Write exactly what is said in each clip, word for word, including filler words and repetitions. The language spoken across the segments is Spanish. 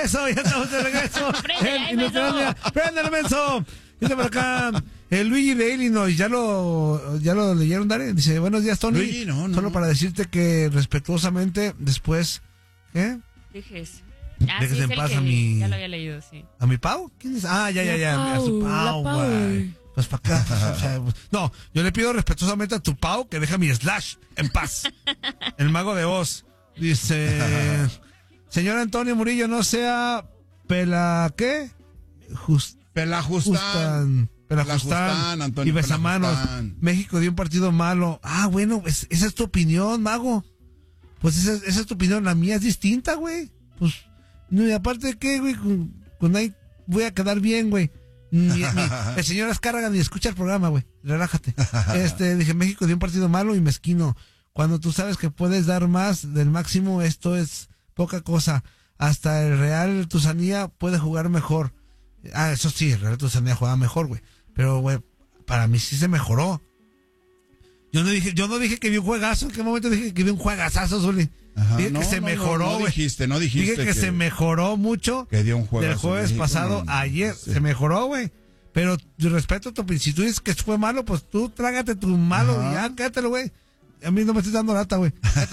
regreso, ya estamos de regreso. Préndale, menso. Dice por acá, el Luigi de Illinois, ¿ya lo, ya lo leyeron, Dare? Dice, buenos días, Tony. Luigi, no, no. Solo para decirte que respetuosamente, después, ¿qué? Dejes. Ah, Dejes sí, en es paz el a que mi... Ya lo había leído, sí. ¿A mi Pau? ¿Quién es? Ah, ya, ya, ya. La A su Pau, Pau, la Pau. güey. Pues para acá. O sea, no, yo le pido respetuosamente a tu Pau que deja mi Slash en paz. El mago de Oz. Dice, señor Antonio Murillo, no sea pela, ¿qué? Just, Pelajustán. Pelajustán. Antonio Y besamanos. Pelajustán. México dio un partido malo. Ah, bueno, es, esa es tu opinión, mago. Pues esa, esa es tu opinión. La mía es distinta, güey. Pues, no, y aparte de qué, güey, con, con ahí voy a quedar bien, güey. Ni, ni, el señor Azcárraga ni escucha el programa, güey. Relájate. Este, dije, México dio un partido malo y mezquino. Cuando tú sabes que puedes dar más del máximo, esto es poca cosa. Hasta el Real Tusanía puede jugar mejor. Ah, eso sí, el Real Tusanía jugaba mejor, güey. Pero, güey, para mí sí se mejoró. Yo no dije, yo no dije que vi un juegazo. ¿En qué momento dije que vi un juegazazo, Zuli? Dije no, que se no, mejoró, güey. No, no dijiste, no dijiste. Dije que, que se mejoró mucho. Que dio un juegazo. Del jueves México, pasado, no, ayer. sí. Se mejoró, güey. Pero respeto a tu opinión. Si tú dices que fue malo, pues tú trágate tu malo. Ajá. Y ya, quédatelo, güey. A mí no me estoy dando lata, güey.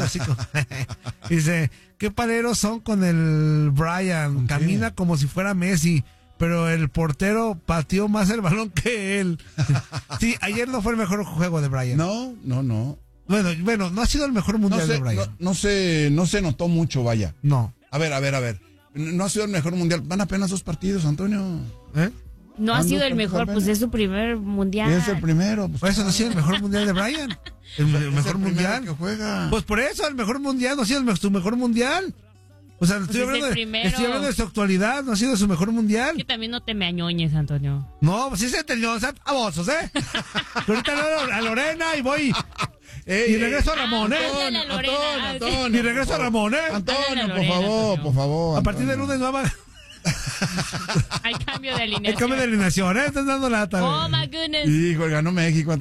Dice, ¿qué paleros son con el Brian? Camina como si fuera Messi, pero el portero pateó más el balón que él. Sí, ayer no fue el mejor juego de Brian. No, no, no. Bueno, bueno, no ha sido el mejor mundial no se, de Brian. No, no, se, no se notó mucho, vaya. No. A ver, a ver, a ver. No ha sido el mejor mundial. Van apenas dos partidos, Antonio. ¿Eh? No ha sido el mejor, pues es su primer mundial. Es el primero. Pues, por eso no ha sido el mejor mundial de Brian. El, el mejor el mundial. Que juega. Pues por eso, el mejor mundial no ha sido el, su mejor mundial. O sea, pues estoy, hablando de, estoy hablando de su actualidad, no ha sido su mejor mundial. Que también no te me añoñes, Antonio. No, pues sí se te o sea, a vos, ¿eh? Ahorita a Lorena y voy. Ey, y regreso a Ramón, ¿eh? Antonio, Antonio, Antonio, y regreso a Ramón, ¿eh? Antonio, Lorena, por favor, Antonio. por favor. A partir del lunes no va. Hay cambio de alineación. Hay cambio de alineación, ¿eh? Estás dando lata, güey. Oh, my goodness. Hijo, ganó México.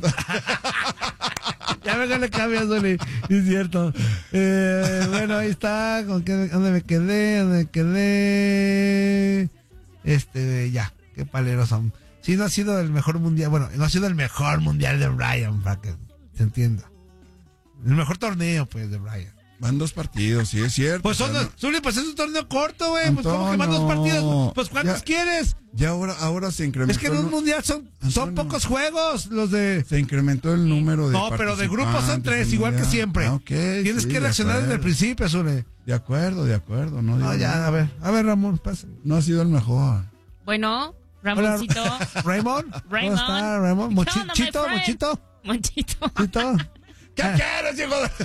Ya me le cambias, Zuli. Es cierto. Eh, bueno, ahí está. ¿Con qué, ¿Dónde me quedé? ¿Dónde me quedé? Este, ya. Qué paleros son. Sí, no ha sido el mejor mundial. Bueno, no ha sido el mejor mundial de Brian, para que se entienda. El mejor torneo, pues, de Brian. Van dos partidos, sí, es cierto. Pues son dos, Zuli, pues es un torneo corto, güey. Pues ¿cómo que van dos partidos? Pues ¿cuántos ya, quieres? Ya ahora, ahora se incrementó. Es que en un mundial son, son pocos juegos los de... Se incrementó el número de No, pero de grupos son tres, igual que siempre. Ah, okay, Tienes sí, que de reaccionar desde el principio, Zuli. De acuerdo, de acuerdo. No, no ya, nada. a ver, a ver, Ramón, pasa. No ha sido el mejor. Bueno, Ramoncito. Raymond. Raymond. ¿Cómo está, Raymond? Mochi- Chito, Mochito. Monchito. Chito. ¿Qué quieres, hijo de...?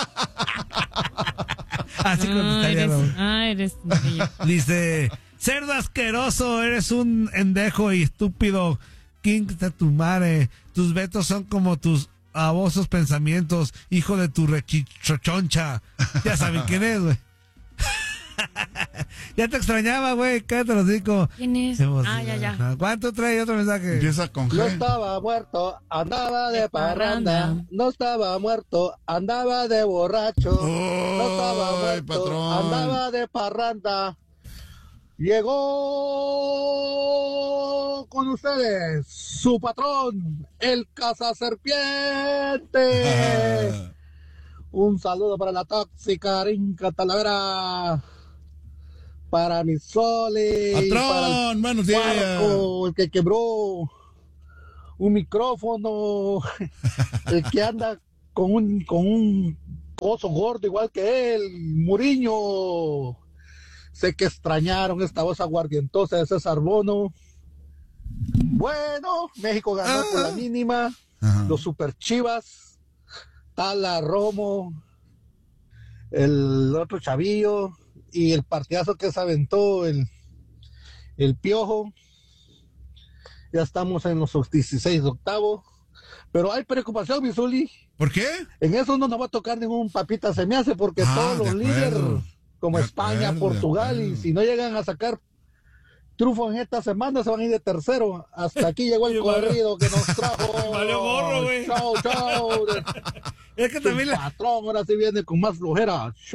Así contestaría, Ramón. Ah, eres... Dice, cerdo asqueroso, eres un endejo y estúpido. King de tu madre. Tus vetos son como tus babosos pensamientos, hijo de tu rechichochoncha. Ya saben quién es, güey. Ya te extrañaba, güey. Cállate los digo. ¿Quién es? Ah, ya, ya. ¿Cuánto trae otro mensaje? Empieza con G. No estaba muerto, andaba de parranda. No estaba muerto, andaba de borracho. No estaba muerto, patrón. andaba de parranda. Llegó con ustedes su patrón, el cazaserpiente. Un saludo para la tóxica Rinca Talavera. Para mi Sole. Patrón, el buenos días. Marco, el que quebró un micrófono. El que anda con un, con un oso gordo igual que él. Muriño. Sé que extrañaron esta voz aguardientosa de César Bono. Bueno, México ganó por la mínima. Ajá. Los Super Chivas. Tala, Romo. El otro chavillo. Y el partidazo que se aventó el, el Piojo. Ya estamos en los dieciséis de octavo. Pero hay preocupación, Misuli. ¿Por qué? En eso no nos va a tocar ningún papita se me hace, porque Ah, todos los de líderes, acuerdo. como De España, acuerdo, Portugal, de y acuerdo. si no llegan a sacar triunfo en esta semana, se van a ir de tercero. Hasta aquí llegó el Y valió- corrido que nos trajo. Valió gorro, güey. Chau, chau. Es que también El la... patrón ahora sí viene con más flojera. Chau.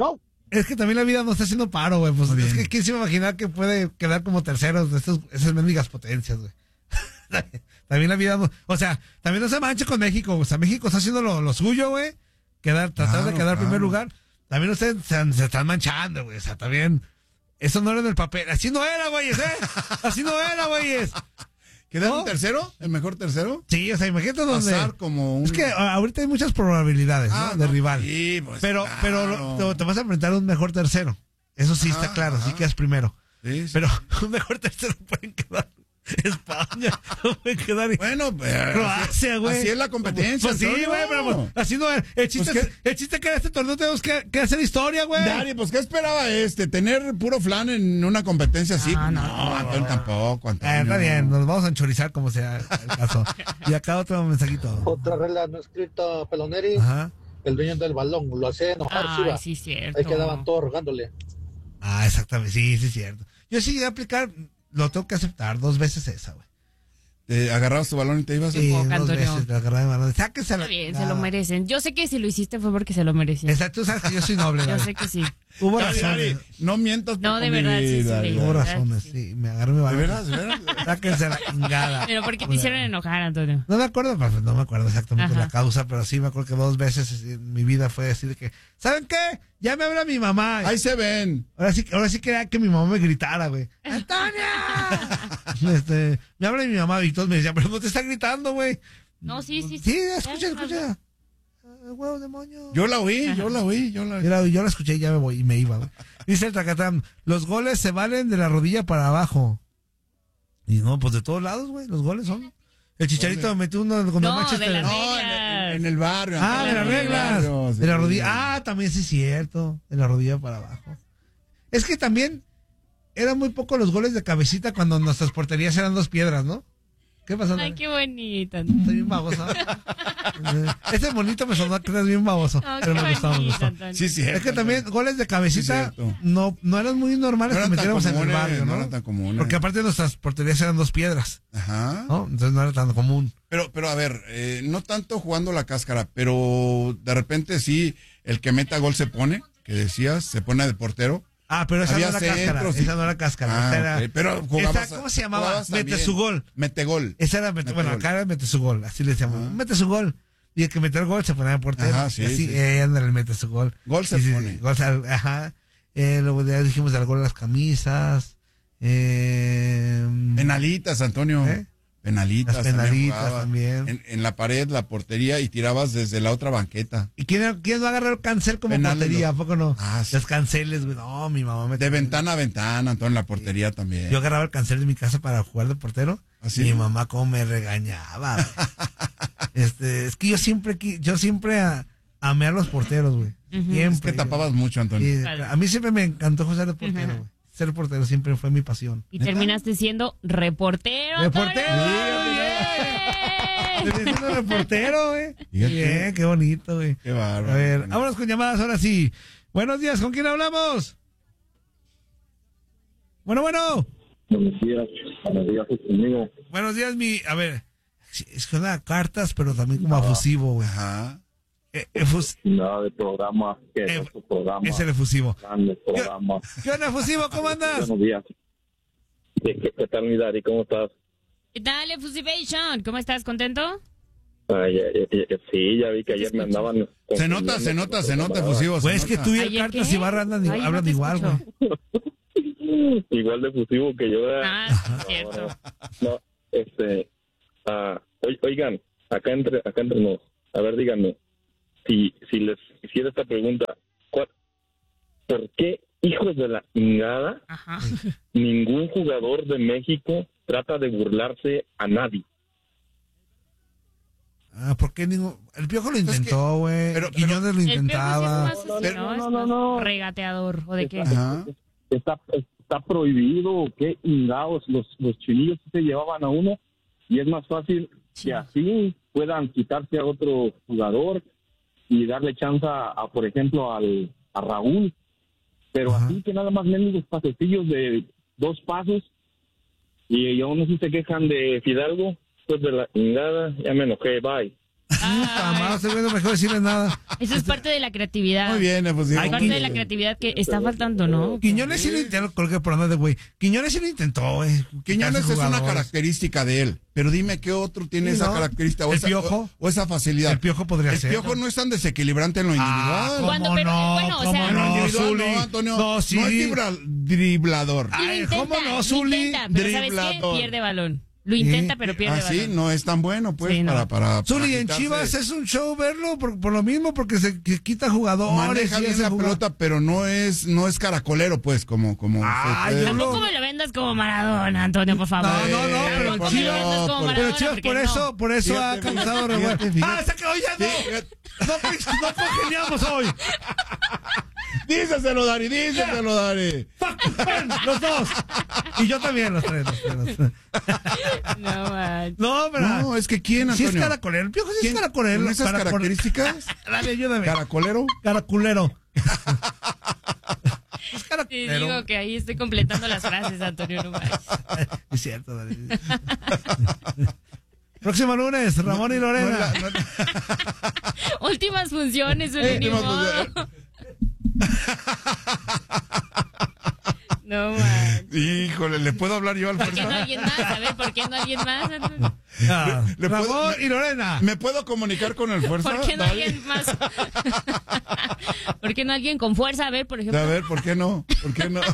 Es que también la vida nos está haciendo paro, güey. Pues es que quién se iba a imaginar que puede quedar como terceros de estos, esas mendigas potencias, güey. También la vida, no, o sea, también no se manche con México. O sea, México está haciendo lo, lo suyo, güey. Quedar, tratar claro, de quedar en claro. primer lugar. También ustedes se, se están manchando, güey. O sea, también, eso no era en el papel. Así no era, güeyes, ¿eh? Así no era, güeyes. ¿Quedaron ¿No? tercero? ¿El mejor tercero? Sí, o sea, imagínate donde... Pasar como un... Es que ahorita hay muchas probabilidades, Ah, ¿no? De no, rival. sí, pues, pero claro. pero te, te vas a enfrentar a un mejor tercero. Eso sí está Ajá, claro, ajá. sí quedas primero. Sí, sí. Pero un mejor tercero pueden quedar España, pueden quedar Bueno, eh, Croacia, güey. así es la competencia, Pues sí, Antonio. güey, pero pues, así no es. El chiste, Pues es, el chiste es que en este torneo tenemos que, que hacer historia, güey. Dari, pues ¿qué esperaba este? ¿Tener puro flan en una competencia así? Ah, no, no, no, no, Antonio no. tampoco, Antonio. Eh, está bien, nos vamos a enchorizar como sea el caso. Y acá otro mensajito. Otra regla no escrita, Peloneri. Ajá. El dueño del balón lo hacía enojar, Ay, Chiva. sí, cierto. Ahí quedaban todos rogándole. Ah, exactamente, sí, sí es cierto. Yo sí llegué a aplicar, lo tengo que aceptar, dos veces esa, güey. Eh, agarrabas tu balón y te ibas. Sí, poca, dos Antonio. veces la agarré de balón. Sáquese la... Está bien, se lo merecen. Yo sé que si lo hiciste fue porque se lo merecían. Exacto, tú sabes que yo soy noble, Yo Dari. sé que sí. Hubo Dari, Dari, razones. no mientas por No, de verdad, sí, sí, Dari. sí. Hubo ¿verdad? razones, Sí. sí. Me agarré mi ¿De balón. veras, de veras? Sáquense la chingada. Pero porque te hicieron enojar, Antonio. No me acuerdo, pues, no me acuerdo exactamente Ajá. la causa, pero sí me acuerdo que dos veces en mi vida fue decir que, ¿saben qué? Ya me habla mi mamá. Ahí se ven. Ahora sí, ahora sí quería que mi mamá me gritara, güey. ¡Antonia! este, me habla mi mamá, Víctor, me decía, pero no te está gritando, güey. No, sí, sí. Sí, Ya, escucha, ya, escucha. Ah, huevo demonio. Yo la oí, yo la oí, yo la oí. Yo la, yo la escuché y ya me voy y me iba, güey. Dice el Tracatán, los goles se valen de la rodilla para abajo. Y no, pues de todos lados, güey, los goles son. El Chicharito metió uno con el No, Manchester. de la No, reglas. en, en- en el barrio. Ah, de Antonio, las en el reglas. barrio, sí. De la rodilla. Ah, también sí es cierto. De la rodilla para abajo. Es que también eran muy pocos los goles de cabecita cuando nuestras porterías eran dos piedras, ¿no? ¿Qué pasó? Ay, qué bonito. Estoy bien baboso. Eh, Este bonito me sonó que eres bien baboso. Oh, pero qué me gustó, me bonito, gustó. Antonio. Sí, sí. Es que también goles de cabecita Sí, cierto. no, no eran muy normales No que eran tan metiéramos en el comunes, barrio, no ¿no? eran tan comunes. Porque aparte nuestras porterías eran dos piedras, Ajá. ¿no? Entonces no era tan común. Pero, pero a ver, eh, no tanto jugando la cáscara, pero de repente sí, el que meta gol se pone, que decías, se pone de portero. Ah, pero esa Había no era cáscara. centros y- Esa no era cáscara. Ah, esa era, ok, pero jugabas, esa, ¿cómo se llamaba? jugabas Mete también. su gol. Mete gol. Esa era, mete, Mete bueno, gol. acá era mete su gol, así le decíamos. Ajá. Mete su gol. Y el que metió el gol se ponía de portero. Ajá, sí, y así, sí. eh, ándale, mete su gol. Gol se Sí, sí, pone. sí, gol se- ajá. Eh, luego ya dijimos del gol de las camisas. Eh, Penalitas, Antonio. ¿Eh? Penalitas. Las también penalitas jugabas. también. En, en la pared, la portería y tirabas desde la otra banqueta. ¿Y quién, quién va a agarrar el cancel como Penales, portería? ¿A los- poco no? Ah, sí. Los canceles, güey. No, mi mamá me... De ventana a ventana, Antonio, en la portería también. Yo agarraba el cancel de mi casa para jugar de portero. ¿Ah, sí? Mi mamá cómo me regañaba. güey. este, es que yo siempre, qui- yo siempre a, amé a los porteros, güey. Siempre. Es que tapabas mucho, Antonio. Y a mí siempre me encantó jugar de portero, güey. Ser portero siempre fue mi pasión. Y terminaste siendo reportero. ¡Reportero! Antonio. Terminé siendo reportero, güey. Fíjate. Bien, qué bonito, güey. Qué bárbaro. A ver, Antonio. vámonos con llamadas ahora sí. Buenos días, ¿con quién hablamos? Bueno, bueno. Buenos días, buenos días conmigo. Buenos días, mi... A ver, es que una cartas, pero también como afusivo, güey. Ajá. Eh, efus- Nada de programa, que Eh, es tu programa. es el efusivo. Grande programa. ¿Qué onda, efusivo? ¿Cómo andas? Buenos días. ¿Qué, qué, qué tal, mi Dari? ¿Cómo estás? ¿Qué tal, Efusivation? ¿Cómo estás? ¿Contento? Ay, ya- ya- ya- sí, ya vi que ayer me andaban... Se nota, se nota, se nota, efusivo. se Pues es que nota. tú y el ¿Ayer cartas qué? y barra andan, Ay, no hablan te igual, escucho. güey. Igual de fusivo que yo. ¿verdad? Ah, sí, cierto. No, este... ah, oi- oigan, acá entre, acá entre nos, a ver, díganme, si, si les hiciera esta pregunta, ¿cuál, ¿por qué, hijos de la chingada, Ajá. ningún jugador de México trata de burlarse a nadie? Ah, ¿por qué ningún...? El Piojo lo que- intentó, güey. pero- Quiñones lo El Pepe sí intentaba. es más así, Pero- ¿no? no, Es no, más no. regateador. ¿O de qué? Ajá. Está, está prohibido, ¿o qué ingados? Los, los chinillos se llevaban a uno y es más fácil Sí. que así puedan quitarse a otro jugador y darle chance a, a, por ejemplo, al, a Raúl. Pero Ajá. así que nada más mendigos pasecillos de dos pasos y aún así se quejan de Fidalgo, pues de la chingada, ya me enojé, bye. Puta madre, ese güey no me dejó decirle nada. Eso es parte de la creatividad. Muy bien, pues Es parte de la creatividad que está faltando, ¿no? Quiñones sí lo intentó, colgué por andar de güey. Quiñones sí lo intentó, güey. Quiñones es una característica de él, pero dime qué otro tiene Sí, esa ¿no? característica o ¿El esa, Piojo? o, o esa facilidad. El Piojo podría El ser. Piojo no es tan desequilibrante en lo individual. ¿cómo Cuando, pero, no? bueno, o ¿Cómo sea- En lo no, individual Zuli? no, Antonio. No, sí. No es dribla- driblador. Sí lo Ay, intenta, ¿cómo no, lo Zuli? intenta, pero ¿sabes qué? Driblador. Pierde balón. Lo intenta, Sí. pero pierde Así balón. no es tan bueno, pues, Sí, no. para, para, para Zuli, en quitarse- Chivas es un show verlo por, por lo mismo, porque se que quita jugadores. maneja y bien hace la jugar- pelota, pero no es, no es caracolero, pues, como, como Ah, se puede- yo no- Tampoco me lo vendas como Maradona, Antonio, por favor. No, no, no, Eh, pero Tampoco por me Chivas, lo vendas como Dios, por- Maradona, pero Chivas porque por no. eso, por eso Fíjate, ha causado fíjate, revuelo. fíjate. Ah, está que hoy ya no. Sí, No, pues, no congeniamos hoy. díseselo, Dari, díseselo, Dari. Fuck, ven, los dos. Y yo también, los tres. Los tres, los tres. No, man. No, pero. No, es que ¿quién, Sí Antonio? es caracolero. El Piojo sí es ¿Quién? caracolero. ¿Con esas caracol- características? Dale, ayúdame. ¿Caracolero? Caraculero. Es Te caraculero. digo que ahí estoy completando las frases, Antonio, no manches. Es cierto, dale. Próximo lunes, Ramón y Lorena. No es la- no es la- Últimas funciones, Zuli, ni Últimas modo. funciones. No, man. Híjole, ¿le puedo hablar yo al ¿Por qué no fuerza? alguien más? A ver, ¿por qué no alguien más, Antonio? Ah, ¿Le Ramón puedo- y Lorena. ¿Me puedo comunicar con el fuerza? ¿Por qué no Dari? alguien más? ¿Por qué no alguien con fuerza? A ver, por ejemplo. A ver, ¿por qué no? ¿Por qué no?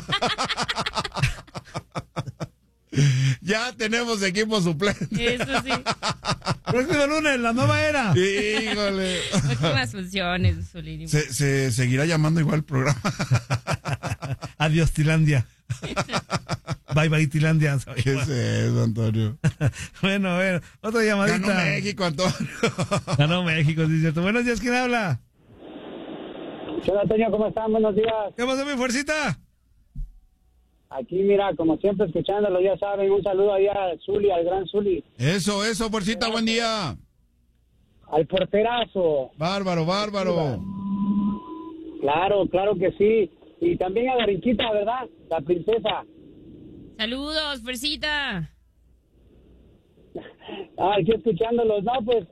Ya tenemos equipo suplente. Eso sí. Próximo lunes, la nueva era. Híjole. Últimas funciones, Zuli, ni modo. Se, se seguirá llamando igual el programa. Adiós, Tilandia. Bye, bye, Tilandia. ¿Qué es eso, Antonio? Bueno, a ver, otra llamadita. Ganó México, Antonio. Ganó México, sí es cierto. Buenos días, ¿quién habla? Hola, Antonio, ¿cómo están? Buenos días. ¿Qué pasó, mi fuercita? Aquí, mira, como siempre, escuchándolo, ya saben, un saludo allá al Zuli, al gran Zuli, Eso, eso, fuercita, buen día. al porterazo. Bárbaro, bárbaro. Claro, claro que sí. Y también a la Riquita, ¿verdad? La princesa. Saludos, Fuercita. Ah, aquí escuchándolos. No, pues,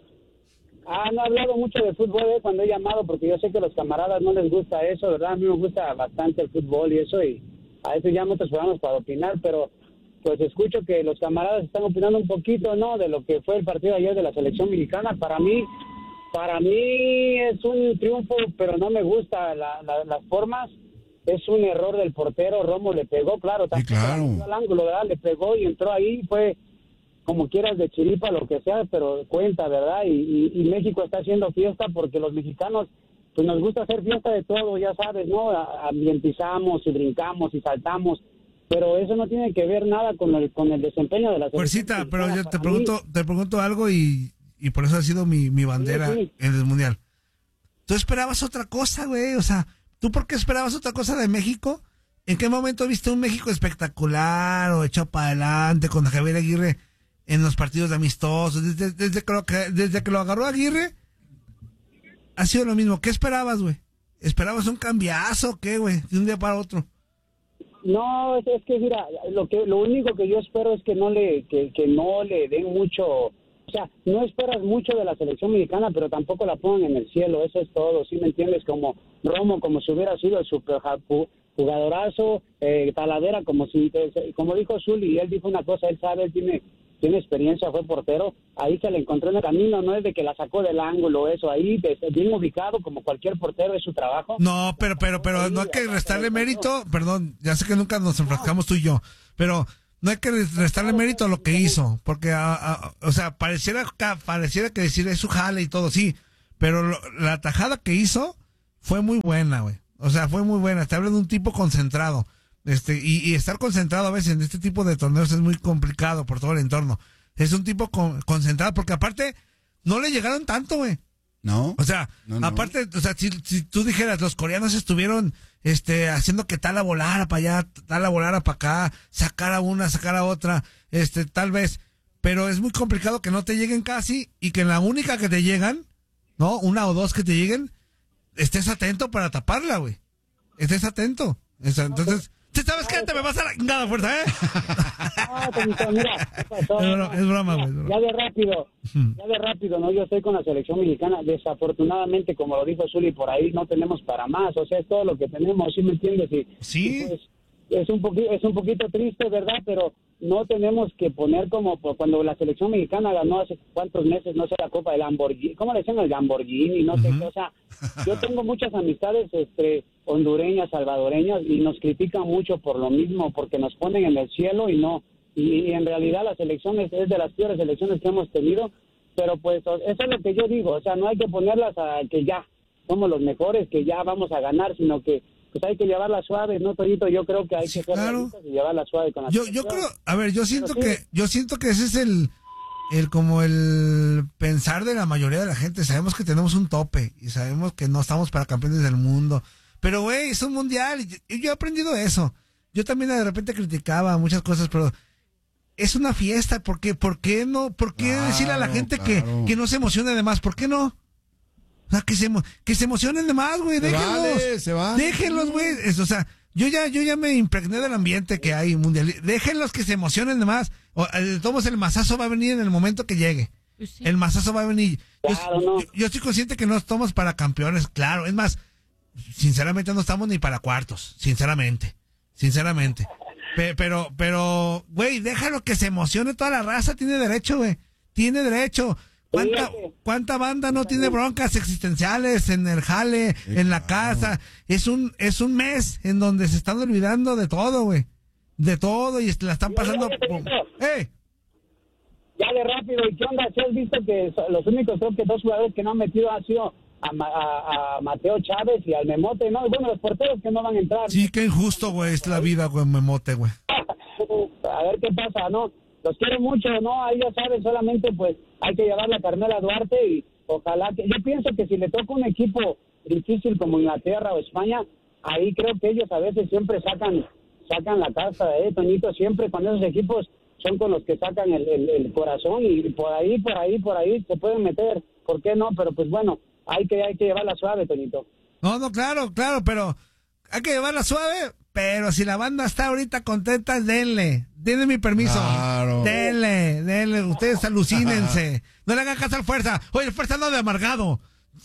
han hablado mucho de fútbol eh, cuando he llamado, porque yo sé que a los camaradas no les gusta eso, ¿verdad? A mí me gusta bastante el fútbol y eso, y a veces llamo a otros programas para opinar, pero pues escucho que los camaradas están opinando un poquito, ¿no? De lo que fue el partido de ayer de la selección mexicana. Para mí, para mí es un triunfo, pero no me gusta la, la, las formas. Es un error del portero. Romo le pegó, claro, también claro. al ángulo, ¿verdad? Le pegó y entró ahí, fue como quieras de chiripa, lo que sea, pero cuenta, ¿verdad? Y, y, y México está haciendo fiesta porque los mexicanos, pues nos gusta hacer fiesta de todo, ya sabes, ¿no? A- Ambientizamos y brincamos y saltamos, pero eso no tiene que ver nada con el con el desempeño de la selección Fuercita, pero mexicana. yo te Para pregunto, mí, te pregunto algo y, y por eso ha sido mi, mi bandera Sí, sí. en el Mundial. ¿Tú esperabas otra cosa, güey? O sea, ¿tú por qué esperabas otra cosa de México? ¿En qué momento viste un México espectacular o echado para adelante con Javier Aguirre en los partidos de amistosos? Desde, desde, que, lo, que- desde que lo agarró Aguirre, ha sido lo mismo. ¿Qué esperabas, güey? ¿Esperabas un cambiazo o qué, güey? De un día para otro. No, es, es que mira, lo que lo único que yo espero es que no le que, que no le den mucho, o sea, no esperas mucho de la selección mexicana, pero tampoco la pongan en el cielo, eso es todo, ¿sí me entiendes? Como Romo, como si hubiera sido el super ju- jugadorazo, eh, Talavera, como si, como dijo Zuli, él dijo una cosa, él sabe, él tiene tiene experiencia, fue portero, ahí se le encontró en el camino, no es de que la sacó del ángulo, eso, ahí de- bien ubicado, como cualquier portero, es su trabajo. No, pero, pero, pero no hay que restarle mérito, perdón, ya sé que nunca nos enfrascamos tú y yo, pero no hay que restarle mérito a lo que hizo, porque, a- a- o sea, pareciera, ca- pareciera que decir es su jale y todo, sí, pero lo- la tajada que hizo fue muy buena, güey, o sea, fue muy buena, te habla de un tipo concentrado, este, y, y estar concentrado a veces en este tipo de torneos es muy complicado por todo el entorno, es un tipo con- concentrado, porque aparte, no le llegaron tanto, güey. ¿No? O sea, No, no. aparte, o sea, si, si tú dijeras, los coreanos estuvieron este, haciendo que Tala volara para allá, Tala volara para acá, sacar a una, sacar a otra, este, tal vez, pero es muy complicado que no te lleguen casi y que en la única que te llegan, ¿no? Una o dos que te lleguen, estés atento para taparla, güey. Estés atento. O sea, entonces, Si sabes que te me vas a la chingada fuerza, ¿eh? Ah, Toñito, mira, ¿qué pasó? Es broma, es broma, güey. es broma. Ya de rápido, ya de rápido, ¿no? Yo estoy con la selección mexicana. Desafortunadamente, como lo dijo Zuli por ahí, no tenemos para más. O sea, es todo lo que tenemos, ¿sí me entiendes? Y, Sí. y pues, es un poquito, es un poquito triste, ¿verdad? Pero no tenemos que poner como por cuando la selección mexicana ganó hace cuántos meses, no sé, la Copa del Lamborghini, ¿cómo le decían el Lamborghini? No sé qué, o sea, yo tengo muchas amistades este, hondureñas, salvadoreñas, y nos critican mucho por lo mismo, porque nos ponen en el cielo y no, y, y en realidad la selección es, es de las peores selecciones que hemos tenido, pero pues eso es lo que yo digo, o sea, no hay que ponerlas a que ya somos los mejores, que ya vamos a ganar, sino que pues hay que llevarla suave, ¿no, Toñito? Yo creo que hay Sí, que ser claro. realistas y llevarla suave con la Yo, yo selección. creo, a ver, yo siento Pero sí. que, yo siento que ese es el, el como el pensar de la mayoría de la gente. Sabemos que tenemos un tope y sabemos que no estamos para campeones del mundo. Pero, güey, es un mundial. y Yo, yo he aprendido eso. Yo también de repente criticaba muchas cosas, pero es una fiesta. ¿Por qué, ¿Por qué no? ¿Por qué Claro, decirle a la gente claro. que, que no se emocione de más? ¿Por qué no? O sea, que se, emo- que se emocionen de más, güey. Se Déjenlos. vale, se vale. Déjenlos, güey. Es- O sea, yo ya, yo ya me impregné del ambiente que hay mundial. Déjenlos que se emocionen de más. O, eh, de todos modos, el mazazo va a venir en el momento que llegue. Pues sí. El mazazo va a venir. Yo, Claro, no. yo, yo estoy consciente que no estamos para campeones, claro. Es más, sinceramente no estamos ni para cuartos. Sinceramente. Sinceramente. Pe- pero, pero, güey, déjalo que se emocione toda la raza. Tiene derecho, güey. Tiene derecho. ¿Cuánta, Fíjate. ¿Cuánta banda no tiene broncas existenciales en el jale, en la casa? Es un, es un mes en donde se están olvidando de todo, güey. De todo y la están pasando. por- ¡Eh! Ya de rápido, ¿y qué onda? ¿Sí has visto que so- los únicos creo que dos jugadores que no han metido han sido a, Ma- a, a Mateo Chávez y al Memote, ¿no? Y bueno, los porteros que no van a entrar. Sí, qué injusto, güey, es la vida, güey, memote, güey. A ver qué pasa, ¿no? Los quiero mucho, ¿no? Ahí ya saben, solamente pues hay que llevar la Carmela Duarte y ojalá que... Yo pienso que si le toca un equipo difícil como Inglaterra o España, ahí creo que ellos a veces siempre sacan sacan la casa, ¿eh, Toñito? Siempre con esos equipos son con los que sacan el, el, el corazón y por ahí, por ahí, por ahí se pueden meter. ¿Por qué no? Pero pues bueno, hay que, hay que llevarla suave, Toñito. No, no, claro, claro, pero hay que llevarla suave. Pero si la banda está ahorita contenta, denle. Denle mi permiso. Claro. Denle, denle. Ustedes alucínense. No le hagan caso al fuerza. Oye, el fuerza no de amargado.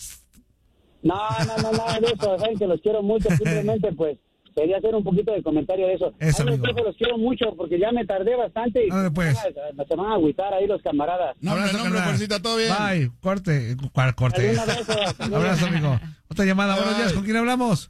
No, no, no, nada de eso. Saben que los quiero mucho. Simplemente, pues, quería hacer un poquito de comentario de eso. Eso, Ahí los amigo. dejo, los quiero mucho porque ya me tardé bastante y Ándale, pues. se, van a, se van a agüitar ahí los camaradas. No, hombre, Abrazo, no, hombre, carnal. fuercita, todo bien. Bye. Corte. ¿Cuál corte? Un abrazo. hasta luego. Abrazo, amigo. Otra llamada. Bye, Buenos días. bye. ¿Con quién hablamos?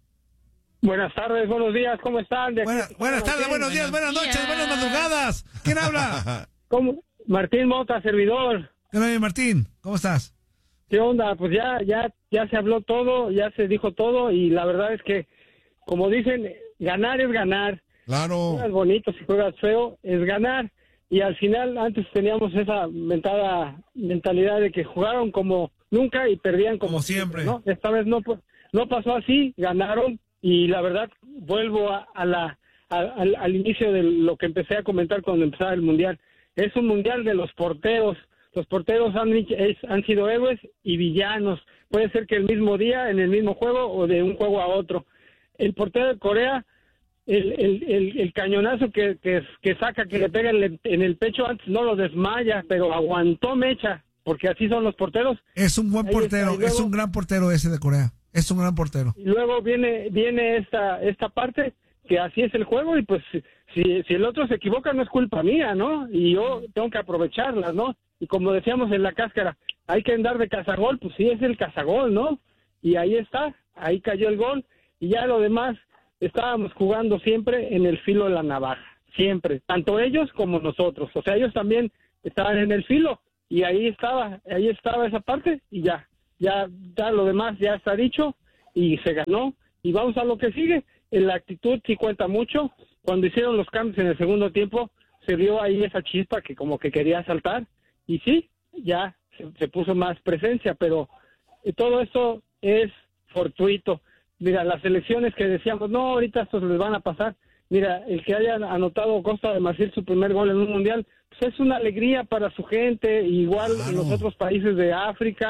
Buenas tardes, buenos días, ¿cómo están? De aquí- Buena- buenas tardes, buenos días, buenas noches, días. buenas madrugadas. ¿Quién habla? ¿Cómo? Martín Mota, servidor. ¿Qué onda, Martín? ¿Cómo estás? ¿Qué onda? Pues ya, ya, ya se habló todo, ya se dijo todo y la verdad es que, como dicen, ganar es ganar. Claro. Juegas bonito, si juegas feo, es ganar. Y al final, antes teníamos esa mentada, mentalidad de que jugaron como nunca y perdían como, Como siempre. ¿no? Esta vez no, pu- no pasó así, ganaron y la verdad, vuelvo a, a la, a- al, al inicio de lo que empecé a comentar cuando empezaba el Mundial. Es un Mundial de los porteros. Los porteros han, dicho- es- han sido héroes y villanos. Puede ser que el mismo día, en el mismo juego o de un juego a otro. El portero de Corea, el, el, el, el cañonazo que, que, que saca, que le pega en el, en el pecho, antes no lo desmaya, pero aguantó mecha, porque así son los porteros. Es un buen Ahí está, portero, y luego- es un gran portero ese de Corea. Es un gran portero. Y luego viene viene esta esta parte que así es el juego y pues si si el otro se equivoca no es culpa mía, ¿no? Y yo tengo que aprovecharla, ¿no? Y como decíamos en la cáscara, hay que andar de cazagol, pues sí es el cazagol, ¿no? Y ahí está, ahí cayó el gol y ya lo demás estábamos jugando siempre en el filo de la navaja, siempre, tanto ellos como nosotros. O sea, ellos también estaban en el filo y ahí estaba, ahí estaba esa parte y ya. Ya, ya lo demás ya está dicho y se ganó y vamos a lo que sigue. En la actitud sí cuenta mucho. Cuando hicieron los cambios en el segundo tiempo se vio ahí esa chispa que como que quería saltar y sí, ya se, se puso más presencia, pero eh, todo esto es fortuito. Mira, las elecciones que decíamos, no, ahorita estos les van a pasar. Mira, el que haya anotado Costa de Marfil su primer gol en un mundial, pues es una alegría para su gente, igual Claro. en los otros países de África.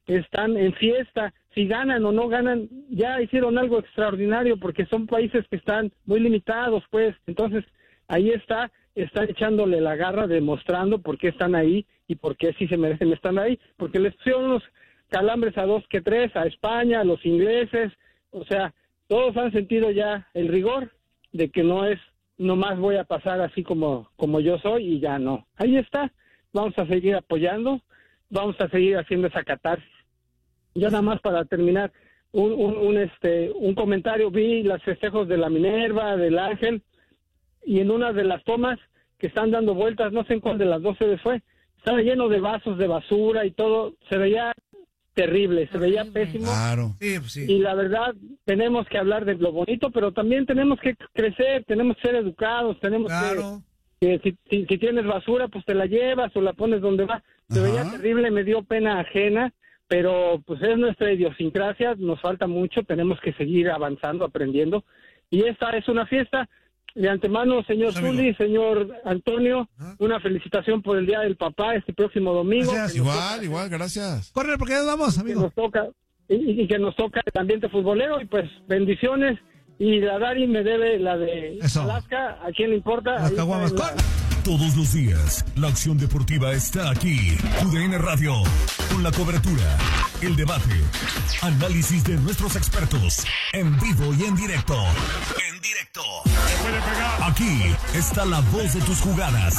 están en fiesta. Si ganan o no ganan, ya hicieron algo extraordinario porque son países que están muy limitados, pues. Entonces, ahí está, están echándole la garra, demostrando por qué están ahí y por qué sí se merecen estar ahí. Porque les pusieron unos calambres a dos que tres, a España, a los ingleses. O sea, todos han sentido ya el rigor de que no es, nomás voy a pasar así como, como yo soy y ya no. Ahí está, vamos a seguir apoyando, vamos a seguir haciendo esa catarsis. Ya nada más para terminar, un, un, un, este, un comentario, vi los festejos de la Minerva, del Ángel, y en una de las tomas que están dando vueltas, no sé en cuál de las dos se fue, estaba lleno de vasos de basura y todo, se veía terrible, se veía pésimo. Claro. Sí, pues sí. Y la verdad, tenemos que hablar de lo bonito, pero también tenemos que crecer, tenemos que ser educados, tenemos Claro. que, que si, si, si tienes basura, pues te la llevas o la pones donde va. Se Ajá. veía terrible, me dio pena ajena, pero pues es nuestra idiosincrasia, nos falta mucho, tenemos que seguir avanzando, aprendiendo. Y esta es una fiesta. De antemano, señor Amigo. Zuli, señor Antonio, Ajá. una felicitación por el Día del Papá este próximo domingo. Gracias. que nos Igual, toca- igual, gracias. Corre, porque ya nos vamos, que amigo. nos toca y, y que nos toca el ambiente futbolero y pues bendiciones. Y la Dari me debe la de Eso. Alaska, ¿a quién le importa? Las Ahí está caguamas. en la- ¡Corre! Todos los días, la acción deportiva está aquí. U D N Radio, con la cobertura, el debate, análisis de nuestros expertos, en vivo y en directo. En directo. Aquí está la voz de tus jugadas.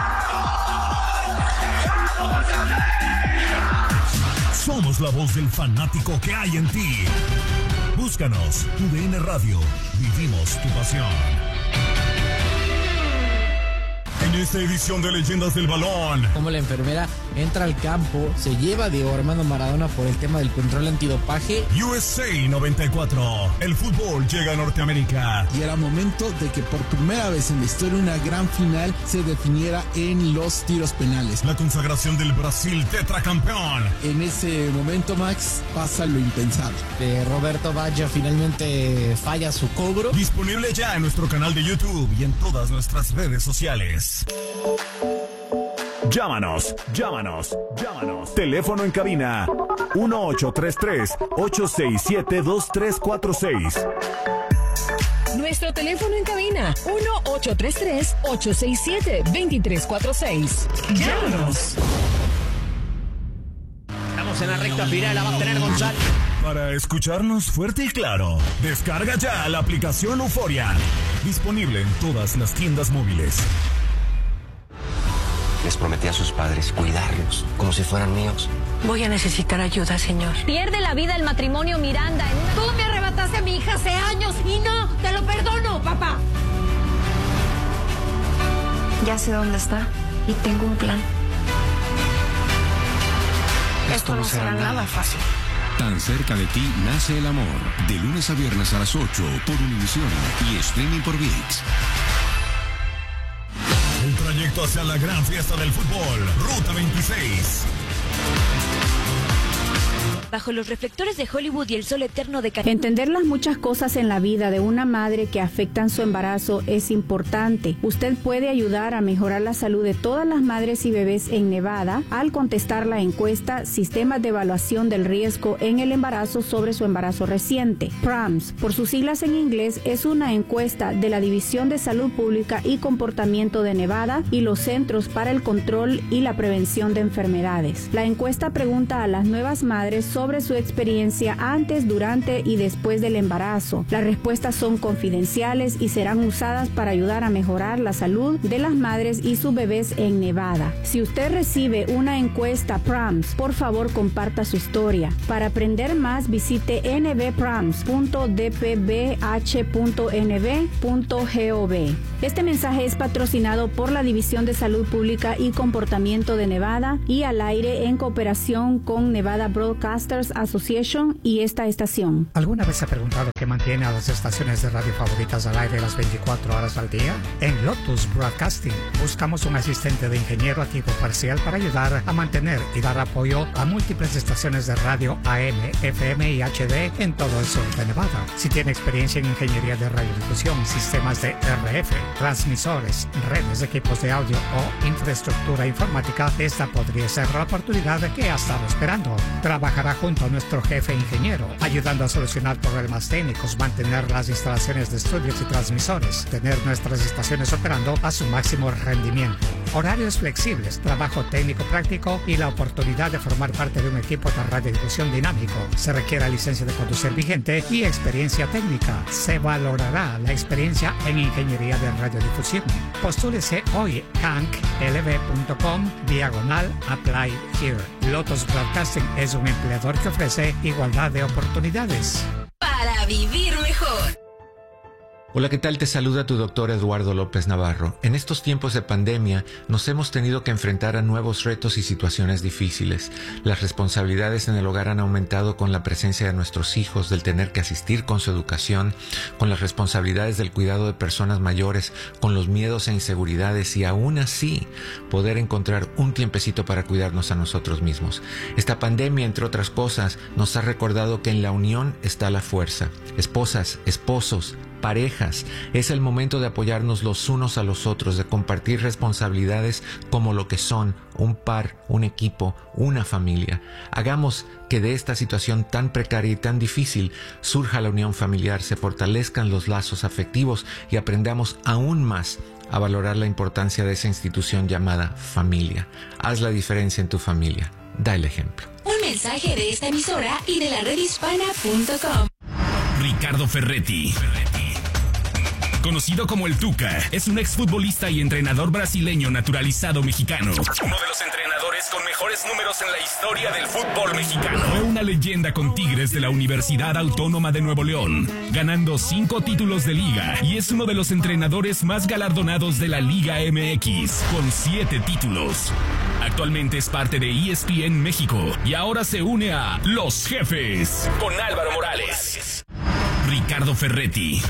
Somos la voz del fanático que hay en ti. Búscanos, U D N Radio. Vivimos tu pasión. En esta edición de Leyendas del Balón, Como la enfermera entra al campo, se lleva a Diego Armando Maradona por el tema del control antidopaje. U S A noventa y cuatro. El fútbol llega a Norteamérica. Y era momento de que por primera vez en la historia una gran final se definiera en los tiros penales. La consagración del Brasil tetracampeón. En ese momento, Max, pasa lo impensable. De Roberto Baggio finalmente falla su cobro. Disponible ya en nuestro canal de YouTube y en todas nuestras redes sociales. Llámanos, llámanos, llámanos. Teléfono en cabina uno ocho tres tres, ocho seis siete, dos tres cuatro seis. Nuestro teléfono en cabina uno ocho tres tres, ocho seis siete, dos tres cuatro seis. Llámanos. Estamos en la recta final, la va a tener González. Para escucharnos fuerte y claro, descarga ya la aplicación Euforia. Disponible en todas las tiendas móviles. Les prometí a sus padres cuidarlos como si fueran míos. Voy a necesitar ayuda, señor. Pierde la vida el matrimonio Miranda en una... Tú me arrebataste a mi hija hace años y no, te lo perdono, papá. Ya sé dónde está y tengo un plan. Esto no será nada fácil. Tan cerca de ti nace el amor. De lunes a viernes a las ocho por Univisión y streaming por ViX. El trayecto hacia la gran fiesta del fútbol, Ruta veintiséis. Bajo los reflectores de Hollywood y el sol eterno de... Entender las muchas cosas en la vida de una madre que afectan su embarazo es importante. Usted puede ayudar a mejorar la salud de todas las madres y bebés en Nevada al contestar la encuesta Sistemas de Evaluación del Riesgo en el Embarazo sobre su embarazo reciente. P R A M S, por sus siglas en inglés, es una encuesta de la División de Salud Pública y Comportamiento de Nevada y los Centros para el Control y la Prevención de Enfermedades. La encuesta pregunta a las nuevas madres sobre sobre su experiencia antes, durante y después del embarazo. Las respuestas son confidenciales y serán usadas para ayudar a mejorar la salud de las madres y sus bebés en Nevada. Si usted recibe una encuesta P R A M S, por favor comparta su historia. Para aprender más, visite n b prams punto d p b h punto n b punto gov. Este mensaje es patrocinado por la División de Salud Pública y Comportamiento de Nevada y al aire en cooperación con Nevada Broadcasting Broadcasters Association y esta estación. ¿Alguna vez se ha preguntado qué mantiene a las estaciones de radio favoritas al aire las veinticuatro horas al día? En Lotus Broadcasting buscamos un asistente de ingeniero a tiempo parcial para ayudar a mantener y dar apoyo a múltiples estaciones de radio A M, F M y H D en todo el sur de Nevada. Si tiene experiencia en ingeniería de radiodifusión, sistemas de R F, transmisores, redes, equipos de audio o infraestructura informática, esta podría ser la oportunidad que ha estado esperando. Trabajará junto a nuestro jefe ingeniero, ayudando a solucionar problemas técnicos, mantener las instalaciones de estudios y transmisores, tener nuestras estaciones operando a su máximo rendimiento. Horarios flexibles, trabajo técnico práctico y la oportunidad de formar parte de un equipo de radiodifusión dinámico. Se requiere licencia de conducir vigente y experiencia técnica. Se valorará la experiencia en ingeniería de radiodifusión. Postúlese hoy canc l v punto com diagonal apply here. Lotus Broadcasting es un empleador que ofrece igualdad de oportunidades. Para vivir mejor. Hola, ¿qué tal? Te saluda tu doctor Eduardo López Navarro. En estos tiempos de pandemia nos hemos tenido que enfrentar a nuevos retos y situaciones difíciles. Las responsabilidades en el hogar han aumentado con la presencia de nuestros hijos, del tener que asistir con su educación, con las responsabilidades del cuidado de personas mayores, con los miedos e inseguridades y aún así poder encontrar un tiempecito para cuidarnos a nosotros mismos. Esta pandemia, entre otras cosas, nos ha recordado que en la unión está la fuerza. Esposas, esposos, parejas, es el momento de apoyarnos los unos a los otros, de compartir responsabilidades como lo que son un par, un equipo, una familia. Hagamos que de esta situación tan precaria y tan difícil surja la unión familiar, se fortalezcan los lazos afectivos y aprendamos aún más a valorar la importancia de esa institución llamada familia. Haz la diferencia en tu familia. Da el ejemplo. Un mensaje de esta emisora y de la red hispana punto com. Ricardo Ferretti, conocido como el Tuca, es un exfutbolista y entrenador brasileño naturalizado mexicano. Uno de los entrenadores con mejores números en la historia del fútbol mexicano. Fue una leyenda con Tigres de la Universidad Autónoma de Nuevo León, ganando cinco títulos de liga, y es uno de los entrenadores más galardonados de la Liga M X, con siete títulos. Actualmente es parte de E S P N México y ahora se une a Los Jefes con Álvaro Morales. Ricardo Ferretti,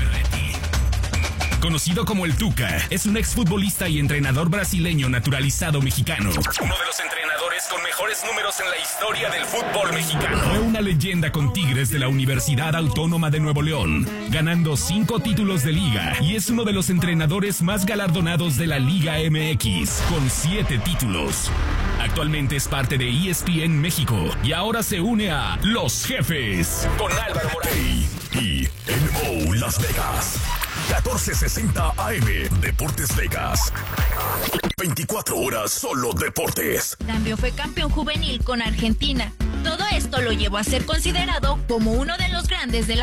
conocido como el Tuca, es un exfutbolista y entrenador brasileño naturalizado mexicano. Uno de los entrenadores con mejores números en la historia del fútbol mexicano. Fue una leyenda con Tigres de la Universidad Autónoma de Nuevo León, ganando cinco títulos de liga, y es uno de los entrenadores más galardonados de la Liga M X, con siete títulos. Actualmente es parte de E S P N México y ahora se une a Los Jefes con Álvaro Morales. Y N O Las Vegas, catorce sesenta A M, Deportes Vegas. veinticuatro horas solo deportes. También fue campeón juvenil con Argentina. Todo esto lo llevó a ser considerado como uno de los grandes de la